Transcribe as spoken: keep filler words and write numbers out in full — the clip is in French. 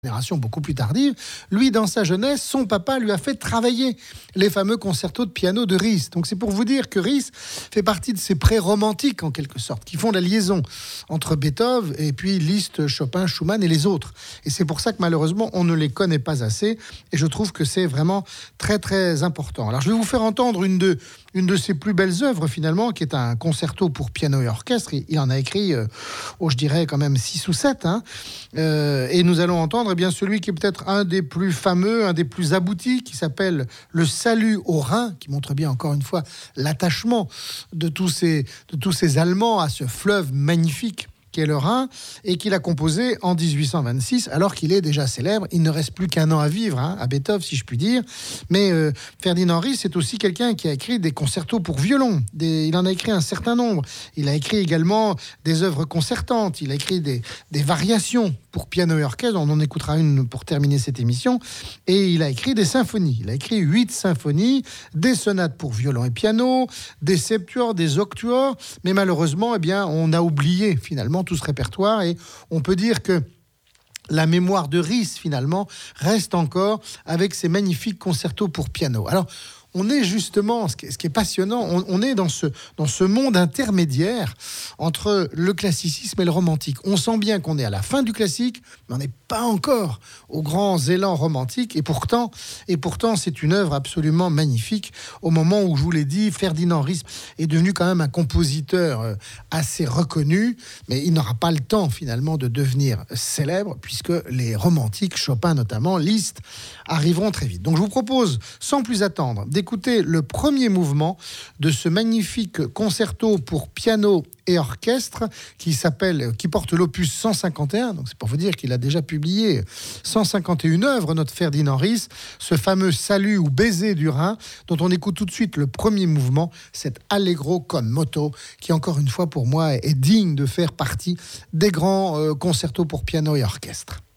génération beaucoup plus tardive, lui, dans sa jeunesse, son papa lui a fait travailler les fameux concertos de piano de Ries. Donc c'est pour vous dire que Ries fait partie de ces pré-romantiques, en quelque sorte, qui font la liaison entre Beethoven et puis Liszt, Chopin, Schumann et les autres. Et c'est pour ça que malheureusement, on ne les connaît pas assez. Et je trouve que c'est vraiment très, très important. Alors je vais vous faire entendre une de, une de ses plus belles œuvres, finalement, qui est un concerto pour piano et orchestre. Il en a écrit, euh, oh, je dirais quand même six ou sept. Hein. Euh, et nous allons entendre eh bien, celui qui est peut-être un des plus fameux, un des plus aboutis, qui s'appelle Le Salut au Rhin, qui montre bien encore une fois l'attachement de tous ces, de tous ces Allemands à ce fleuve magnifique qu'est le Rhin, et qu'il a composé en dix-huit cent vingt-six, alors qu'il est déjà célèbre. Il ne reste plus qu'un an à vivre, hein, à Beethoven, si je puis dire. Mais euh, Ferdinand Ries, c'est aussi quelqu'un qui a écrit des concertos pour violon. Des, il en a écrit un certain nombre. Il a écrit également des œuvres concertantes. Il a écrit des, des variations pour piano et orchestre. On en écoutera une pour terminer cette émission. Et il a écrit des symphonies. Il a écrit huit symphonies, des sonates pour violon et piano, des septuors, des octuors. Mais malheureusement, eh bien, on a oublié finalement tout ce répertoire, et on peut dire que la mémoire de Ries, finalement, reste encore avec ces magnifiques concertos pour piano. Alors, on est justement, ce qui est, ce qui est passionnant, on, on est dans ce, dans ce monde intermédiaire entre le classicisme et le romantique. On sent bien qu'on est à la fin du classique, mais on n'est pas encore aux grands élans romantiques. Et pourtant, et pourtant, c'est une œuvre absolument magnifique. Au moment où, je vous l'ai dit, Ferdinand Ries est devenu quand même un compositeur assez reconnu, mais il n'aura pas le temps, finalement, de devenir célèbre, puisque les romantiques, Chopin notamment, Liszt, arriveront très vite. Donc, je vous propose, sans plus attendre, d'écouter le premier mouvement de ce magnifique concerto pour piano et orchestre qui s'appelle, qui porte l'opus cent cinquante et un. Donc c'est pour vous dire qu'il a déjà publié cent cinquante et une œuvres, notre Ferdinand Ries, ce fameux Salut ou Baiser du Rhin, dont on écoute tout de suite le premier mouvement, cet Allegro con moto, qui encore une fois pour moi est digne de faire partie des grands euh, concertos pour piano et orchestre.